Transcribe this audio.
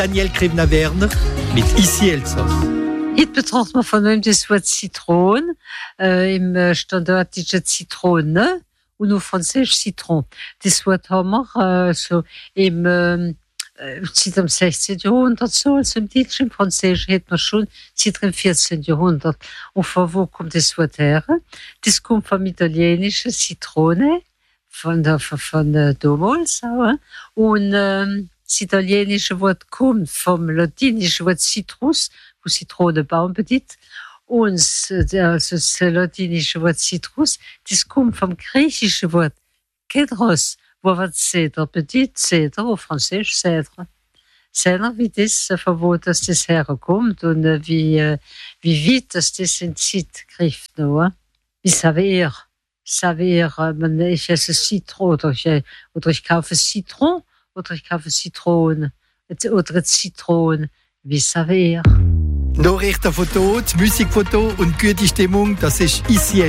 Daniel Krevner-Werner mit Ici Elsass. Heute betrachten wir von einem das Wort Zitrone, im standardischen Zitrone und auf Französisch Citron. Das Wort haben wir so seit dem 16. Jahrhundert so, also im Deutschen, im Französischen hat man schon seit dem 14. Jahrhundert. Und von wo kommt das Wort her? Das kommt vom italienischen Citrone, von damals auch. Und das italienische Wort kommt vom latinischen Wort Citrus, wo Zitronenbaum bedeutet. Und das latinische Wort Citrus, das kommt vom griechischen Wort Kedros, wo was Cedre bedeutet, Cedre, auf Französisch Cedre. Cedre, wie das, von wo das herkommt und wie weit das in die Zeit greift noch. Wie Saver, ich esse Citron oder ich kaufe Citron oder ich kaufe Zitrone oder Zitrone, wie Saver. Nachrichten von dort, Musik von dort und gute Stimmung, das ist Ici